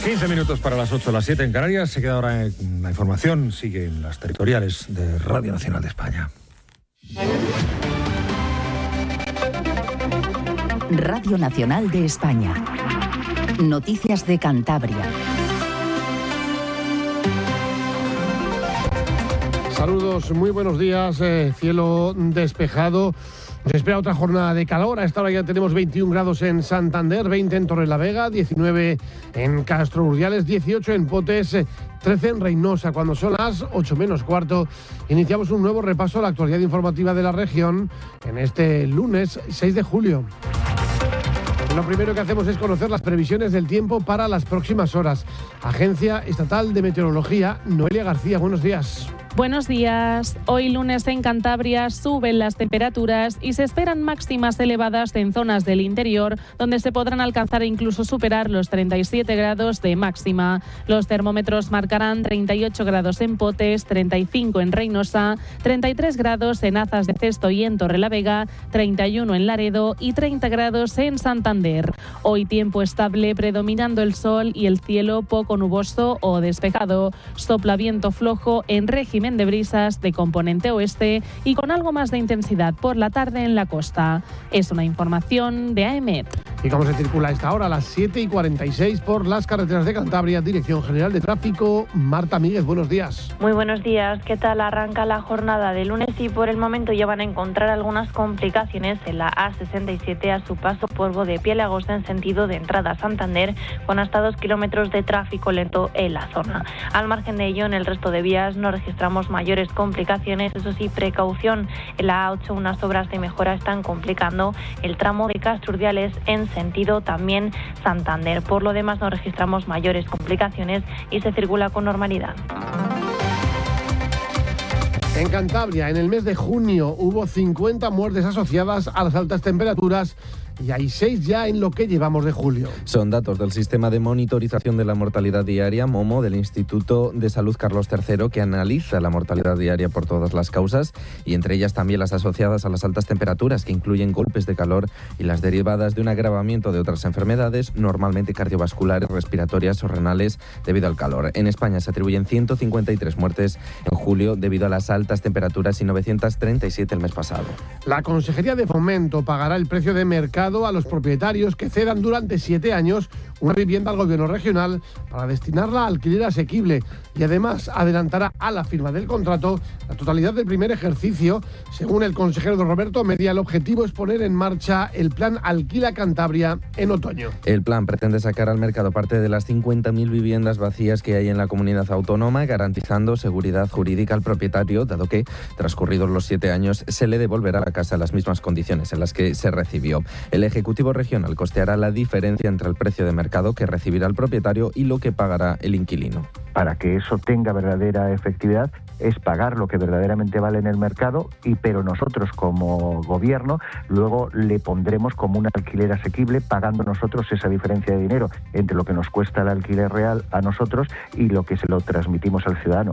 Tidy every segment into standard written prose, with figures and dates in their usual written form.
15 minutos para las 8, las 7 en Canarias. Se queda ahora en la información. Sigue en las territoriales de Radio Nacional de España. Radio Nacional de España. Noticias de Cantabria. Saludos, muy buenos días. Cielo despejado. Nos espera otra jornada de calor. A esta hora ya tenemos 21 grados en Santander, 20 en Torrelavega, 19 en Castro Urdiales, 18 en Potes, 13 en Reynosa. Cuando son las 8 menos cuarto, iniciamos un nuevo repaso a la actualidad informativa de la región en este lunes 6 de julio. Lo primero que hacemos es conocer las previsiones del tiempo para las próximas horas. Agencia Estatal de Meteorología, Noelia García, buenos días. Buenos días. Hoy lunes en Cantabria suben las temperaturas y se esperan máximas elevadas en zonas del interior, donde se podrán alcanzar e incluso superar los 37 grados de máxima. Los termómetros marcarán 38 grados en Potes, 35 en Reynosa, 33 grados en Azas de Cesto y en Torrelavega, 31 en Laredo y 30 grados en Santander. Hoy tiempo estable, predominando el sol y el cielo poco nuboso o despejado. Sopla viento flojo en régimen de brisas de componente oeste y con algo más de intensidad por la tarde en la costa. Es una información de AEMET. ¿Y cómo se circula a esta hora? A las 7:46 por las carreteras de Cantabria, Dirección General de Tráfico. Marta Míguez, buenos días. Muy buenos días. ¿Qué tal arranca la jornada de lunes? Y por el momento ya van a encontrar algunas complicaciones en la A67 a su paso por Bodepiélagos en sentido de entrada a Santander, con hasta 2 kilómetros de tráfico lento en la zona. Al margen de ello, en el resto de vías no registramos mayores complicaciones. Eso sí, precaución. En la A8 unas obras de mejora están complicando el tramo de Castro Urdiales en sentido también Santander. Por lo demás no registramos mayores complicaciones y se circula con normalidad. En Cantabria, en el mes de junio, hubo 50 muertes asociadas a las altas temperaturas y hay 6 ya en lo que llevamos de julio. Son datos del Sistema de Monitorización de la Mortalidad Diaria, MOMO, del Instituto de Salud Carlos III, que analiza la mortalidad diaria por todas las causas y entre ellas también las asociadas a las altas temperaturas, que incluyen golpes de calor y las derivadas de un agravamiento de otras enfermedades, normalmente cardiovasculares, respiratorias o renales, debido al calor. En España se atribuyen 153 muertes en julio debido a las altas temperaturas y 937 el mes pasado. La Consejería de Fomento pagará el precio de mercado a los propietarios que cedan durante 7 años una vivienda al gobierno regional para destinarla a alquiler asequible y además adelantará a la firma del contrato la totalidad del primer ejercicio. Según el consejero Roberto Media, el objetivo es poner en marcha el plan Alquila Cantabria en otoño. El plan pretende sacar al mercado parte de las 50.000 viviendas vacías que hay en la comunidad autónoma, garantizando seguridad jurídica al propietario, dado que, transcurridos los 7 años, se le devolverá la casa en las mismas condiciones en las que se recibió. El Ejecutivo Regional costeará la diferencia entre el precio de mercado que recibirá el propietario y lo que pagará el inquilino. Para que eso tenga verdadera efectividad es pagar lo que verdaderamente vale en el mercado, pero nosotros como gobierno luego le pondremos como un alquiler asequible, pagando nosotros esa diferencia de dinero entre lo que nos cuesta el alquiler real a nosotros y lo que se lo transmitimos al ciudadano.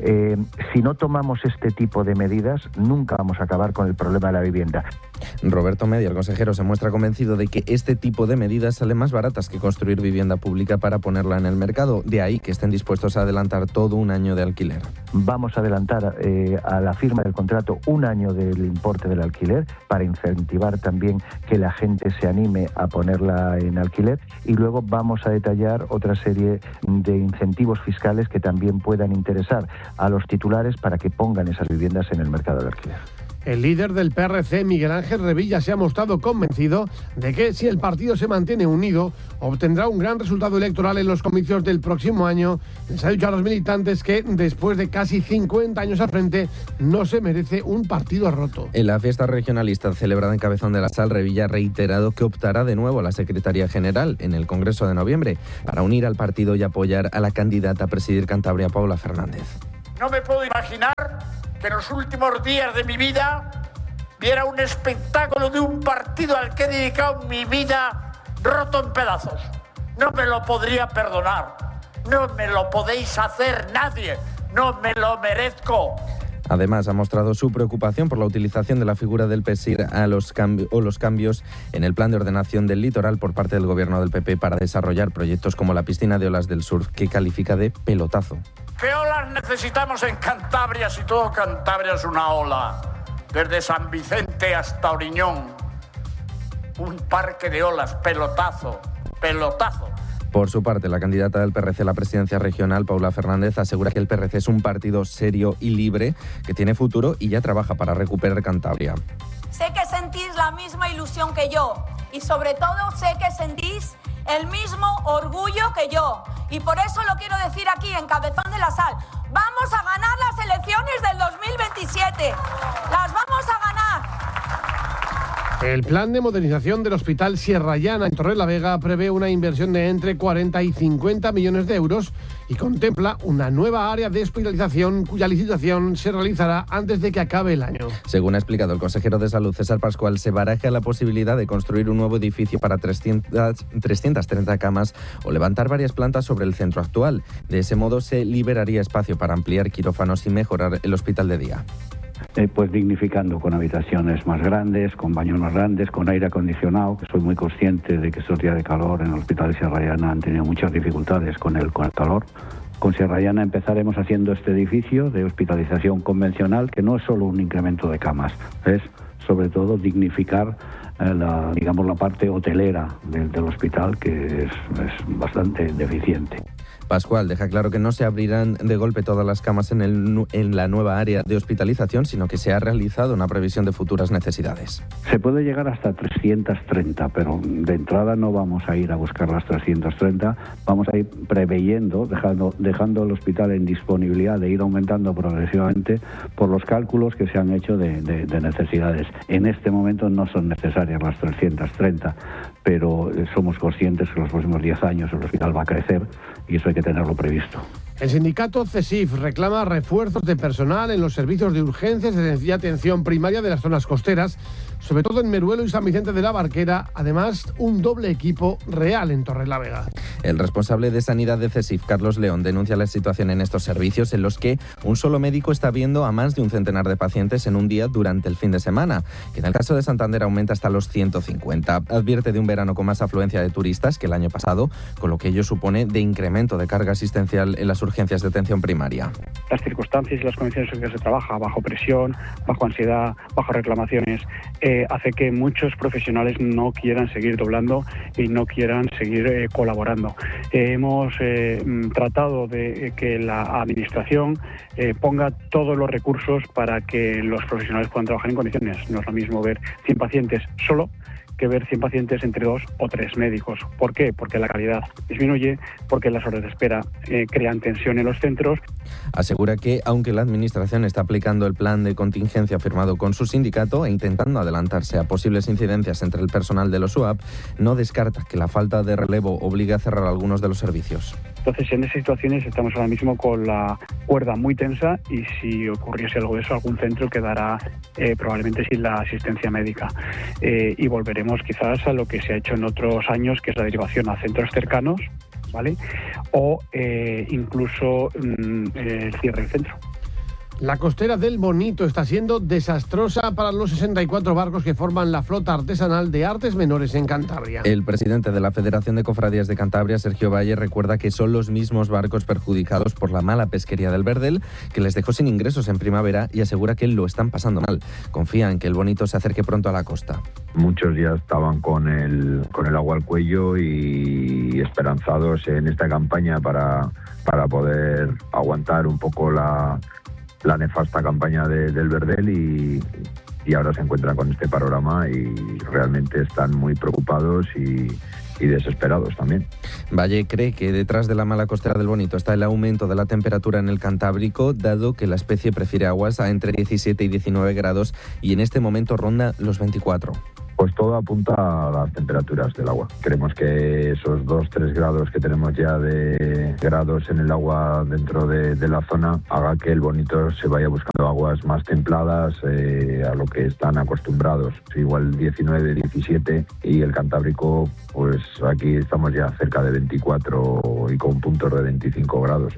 Si no tomamos este tipo de medidas, nunca vamos a acabar con el problema de la vivienda. Roberto Media, el consejero, se muestra convencido de que este tipo de medidas salen más baratas que construir vivienda pública para ponerla en el mercado. De ahí que estén dispuestos a adelantar todo un año de alquiler. Vamos a adelantar a la firma del contrato un año del importe del alquiler para incentivar también que la gente se anime a ponerla en alquiler, y luego vamos a detallar otra serie de incentivos fiscales que también puedan interesar a los titulares para que pongan esas viviendas en el mercado del alquiler. El líder del PRC, Miguel Ángel Revilla, se ha mostrado convencido de que si el partido se mantiene unido, obtendrá un gran resultado electoral en los comicios del próximo año. Les ha dicho a los militantes que, después de casi 50 años al frente, no se merece un partido roto. En la fiesta regionalista celebrada en Cabezón de la Sal, Revilla ha reiterado que optará de nuevo a la Secretaría General en el Congreso de noviembre para unir al partido y apoyar a la candidata a presidir Cantabria, Paula Fernández. No me puedo imaginar que en los últimos días de mi vida viera un espectáculo de un partido al que he dedicado mi vida roto en pedazos. No me lo podría perdonar. No me lo podéis hacer nadie. No me lo merezco. Además, ha mostrado su preocupación por la utilización de la figura del PESIR los cambios en el plan de ordenación del litoral por parte del gobierno del PP para desarrollar proyectos como la piscina de olas del surf, que califica de pelotazo. ¿Qué olas necesitamos en Cantabria si todo Cantabria es una ola? Desde San Vicente hasta Oriñón. Un parque de olas, pelotazo, pelotazo. Por su parte, la candidata del PRC a la presidencia regional, Paula Fernández, asegura que el PRC es un partido serio y libre, que tiene futuro y ya trabaja para recuperar Cantabria. Sé que sentís la misma ilusión que yo y sobre todo sé que sentís el mismo orgullo que yo. Y por eso lo quiero decir aquí en Cabezón de la Sal. Vamos a ganar las elecciones del 2027. Las vamos a ganar. El plan de modernización del Hospital Sierra Llana en Torrelavega prevé una inversión de entre 40 y 50 millones de euros y contempla una nueva área de hospitalización cuya licitación se realizará antes de que acabe el año. Según ha explicado el consejero de Salud, César Pascual, se baraja la posibilidad de construir un nuevo edificio para 330 camas o levantar varias plantas sobre el centro actual. De ese modo se liberaría espacio para ampliar quirófanos y mejorar el hospital de día. Pues dignificando con habitaciones más grandes, con baños más grandes, con aire acondicionado. Soy muy consciente de que estos días de calor en el Hospital de Sierra Llana han tenido muchas dificultades con el calor. Con Sierra Llana empezaremos haciendo este edificio de hospitalización convencional, que no es solo un incremento de camas, es sobre todo dignificar la parte hotelera del hospital, que es bastante deficiente. Pascual deja claro que no se abrirán de golpe todas las camas en la nueva área de hospitalización, sino que se ha realizado una previsión de futuras necesidades. Se puede llegar hasta 330, pero de entrada no vamos a ir a buscar las 330, vamos a ir preveyendo, dejando el hospital en disponibilidad de ir aumentando progresivamente por los cálculos que se han hecho de necesidades. En este momento no son necesarias las 330, pero somos conscientes que en los próximos 10 años el hospital va a crecer y eso hay que tenerlo previsto. El sindicato CESIF reclama refuerzos de personal en los servicios de urgencias y atención primaria de las zonas costeras, sobre todo en Meruelo y San Vicente de la Barquera, además un doble equipo real en Torrelavega. El responsable de sanidad de CESIF, Carlos León, denuncia la situación en estos servicios en los que un solo médico está viendo a más de un centenar de pacientes en un día durante el fin de semana, que en el caso de Santander aumenta hasta los 150. Advierte de un verano con más afluencia de turistas que el año pasado, con lo que ello supone de incremento de carga asistencial en las urgencias de atención primaria. Las circunstancias y las condiciones en que se trabaja, bajo presión, bajo ansiedad, bajo reclamaciones, hace que muchos profesionales no quieran seguir doblando y no quieran seguir colaborando. Hemos tratado de que la administración ponga todos los recursos para que los profesionales puedan trabajar en condiciones. No es lo mismo ver 100 pacientes solo que ver 100 pacientes entre 2 o 3 médicos. ¿Por qué? Porque la calidad disminuye, porque las horas de espera crean tensión en los centros. Asegura que, aunque la Administración está aplicando el plan de contingencia firmado con su sindicato e intentando adelantarse a posibles incidencias entre el personal de los UAP, no descarta que la falta de relevo obligue a cerrar algunos de los servicios. Entonces, en esas situaciones estamos ahora mismo con la cuerda muy tensa y si ocurriese algo de eso, algún centro quedará probablemente sin la asistencia médica. Y volveremos quizás a lo que se ha hecho en otros años, que es la derivación a centros cercanos, ¿vale? O incluso el cierre del centro. La costera del Bonito está siendo desastrosa para los 64 barcos que forman la flota artesanal de artes menores en Cantabria. El presidente de la Federación de Cofradías de Cantabria, Sergio Valle, recuerda que son los mismos barcos perjudicados por la mala pesquería del Verdel, que les dejó sin ingresos en primavera, y asegura que lo están pasando mal. Confía en que el Bonito se acerque pronto a la costa. Muchos ya estaban con el agua al cuello y esperanzados en esta campaña para poder aguantar un poco la nefasta campaña del Verdel y ahora se encuentran con este panorama y realmente están muy preocupados y desesperados también. Valle cree que detrás de la mala costera del Bonito está el aumento de la temperatura en el Cantábrico, dado que la especie prefiere aguas a entre 17 y 19 grados y en este momento ronda los 24. Pues todo apunta a las temperaturas del agua. Creemos que esos 2-3 grados que tenemos ya de grados en el agua dentro de la zona haga que el Bonito se vaya buscando aguas más templadas a lo que están acostumbrados. Igual 19, 17 y el Cantábrico, pues aquí estamos ya cerca de 24 y con puntos de 25 grados.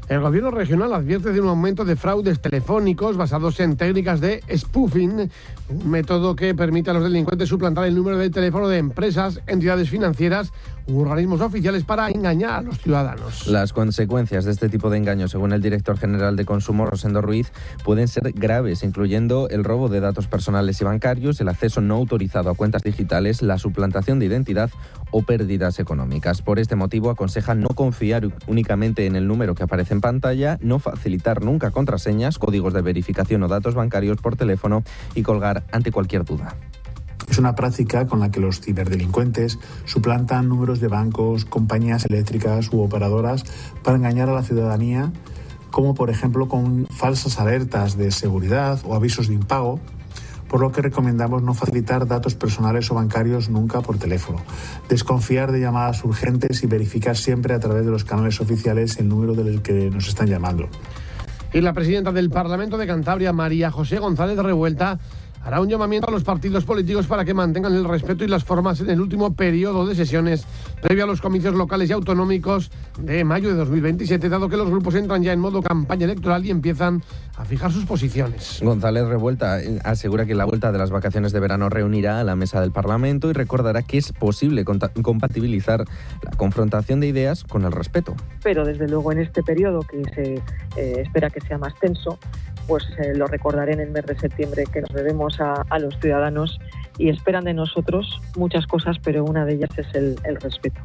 El gobierno regional advierte de un aumento de fraudes telefónicos basados en técnicas de spoofing, un método que permite a los delincuentes suplantar el número de teléfono de empresas, entidades financieras u organismos oficiales para engañar a los ciudadanos. Las consecuencias de este tipo de engaños, según el director general de Consumo, Rosendo Ruiz, pueden ser graves, incluyendo el robo de datos personales y bancarios, el acceso no autorizado a cuentas digitales, la suplantación de identidad o pérdidas económicas. Por este motivo, aconseja no confiar únicamente en el número que aparece en pantalla, no facilitar nunca contraseñas, códigos de verificación o datos bancarios por teléfono y colgar ante cualquier duda. Es una práctica con la que los ciberdelincuentes suplantan números de bancos, compañías eléctricas u operadoras para engañar a la ciudadanía, como por ejemplo con falsas alertas de seguridad o avisos de impago, por lo que recomendamos no facilitar datos personales o bancarios nunca por teléfono, desconfiar de llamadas urgentes y verificar siempre a través de los canales oficiales el número del que nos están llamando. Y la presidenta del Parlamento de Cantabria, María José González Revuelta, hará un llamamiento a los partidos políticos para que mantengan el respeto y las formas en el último periodo de sesiones previo a los comicios locales y autonómicos de mayo de 2027, dado que los grupos entran ya en modo campaña electoral y empiezan a fijar sus posiciones. González Revuelta asegura que la vuelta de las vacaciones de verano reunirá a la mesa del Parlamento y recordará que es posible compatibilizar la confrontación de ideas con el respeto. Pero desde luego en este periodo que se espera que sea más tenso, pues lo recordaré en el mes de septiembre, que nos debemos a los ciudadanos y esperan de nosotros muchas cosas, pero una de ellas es el respeto.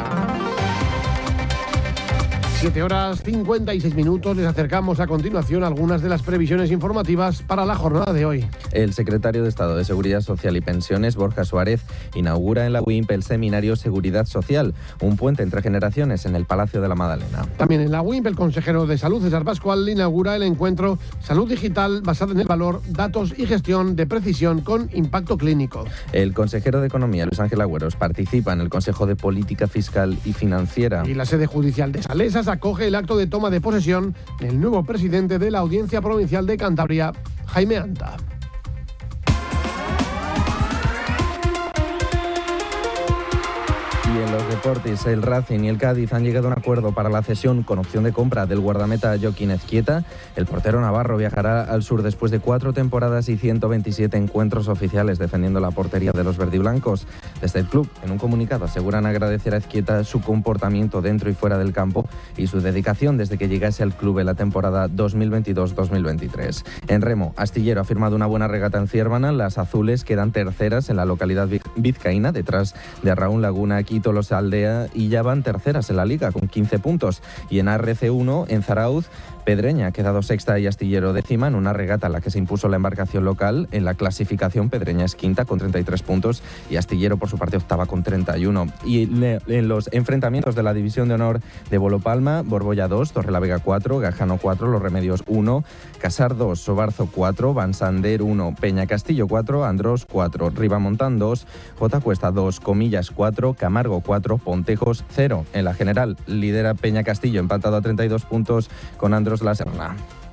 7:56. Les acercamos a continuación algunas de las previsiones informativas para la jornada de hoy. El secretario de Estado de Seguridad Social y Pensiones, Borja Suárez, inaugura en la UIMP el seminario Seguridad Social, un puente entre generaciones en el Palacio de la Magdalena. También en la UIMP, el consejero de Salud, César Pascual, inaugura el encuentro Salud Digital basado en el valor, datos y gestión de precisión con impacto clínico. El consejero de Economía, Luis Ángel Agüeros, participa en el Consejo de Política Fiscal y Financiera. Y la sede judicial de Salesas acoge el acto de toma de posesión del nuevo presidente de la Audiencia Provincial de Cantabria, Jaime Anta. Y en los deportes, el Racing y el Cádiz han llegado a un acuerdo para la cesión con opción de compra del guardameta Joaquín Ezquieta. El portero navarro viajará al sur después de 4 temporadas y 127 encuentros oficiales defendiendo la portería de los verdiblancos. Desde el club, en un comunicado, aseguran agradecer a Ezquieta su comportamiento dentro y fuera del campo y su dedicación desde que llegase al club en la temporada 2022-2023. En remo, Astillero ha firmado una buena regata en Ciervana. Las azules quedan terceras en la localidad vizcaína, detrás de Arraún Laguna, Quito, Los Aldea, y ya van terceras en la liga con 15 puntos. Y en ARC1, en Zarauz, Pedreña ha quedado sexta y Astillero décima en una regata en la que se impuso la embarcación local. En la clasificación, Pedreña es quinta con 33 puntos y Astillero por su parte octava con 31. Y en los enfrentamientos de la División de Honor de Bolopalma, Borbolla 2, Torrelavega 4, Gajano 4, Los Remedios 1, Casar 2, Sobarzo 4, Vansander 1, Peña Castillo 4, Andrós 4, Ribamontán 2, J Cuesta 2, Comillas 4, Camargo 4, Pontejos 0. En la general lidera Peña Castillo empatado a 32 puntos con Andrós La Serna.